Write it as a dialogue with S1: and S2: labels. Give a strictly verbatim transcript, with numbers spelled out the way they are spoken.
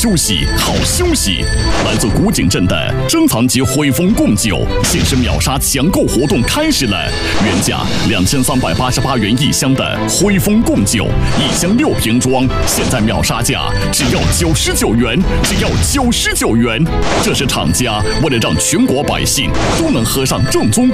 S1: 休息，好休息。来自古井镇的珍藏级汇丰贡酒限时秒杀抢购活动开始了，原价两千三百八十八元一箱的汇丰贡酒，一箱六瓶装，现在秒杀价只要九十九元，只要九十九元。这是厂家为了让全国百姓都能喝上正宗